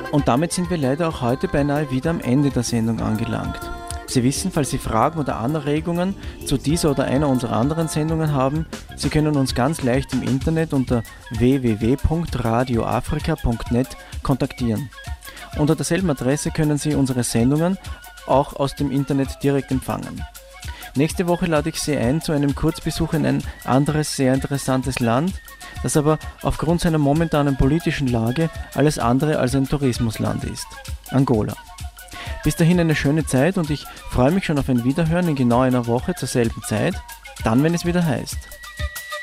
Und damit sind wir leider auch heute beinahe wieder am Ende der Sendung angelangt. Sie wissen, falls Sie Fragen oder Anregungen zu dieser oder einer unserer anderen Sendungen haben, Sie können uns ganz leicht im Internet unter www.radioafrika.net kontaktieren. Unter derselben Adresse können Sie unsere Sendungen auch aus dem Internet direkt empfangen. Nächste Woche lade ich Sie ein zu einem Kurzbesuch in ein anderes sehr interessantes Land, das aber aufgrund seiner momentanen politischen Lage alles andere als ein Tourismusland ist: Angola. Bis dahin eine schöne Zeit und ich freue mich schon auf ein Wiederhören in genau einer Woche zur selben Zeit, dann wenn es wieder heißt